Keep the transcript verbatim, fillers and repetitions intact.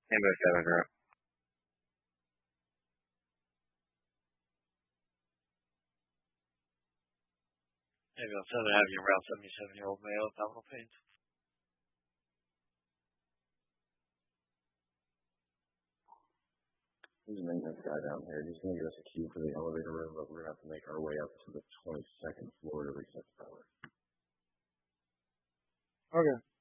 Amber seven, right? Maybe I'll tell her to have you around seventy-seven-year-old male abdominal pains. There's a maintenance guy down here. He's going to give us a key for the elevator room, but we're going to have to make our way up to the twenty-second floor to reset the power. Okay.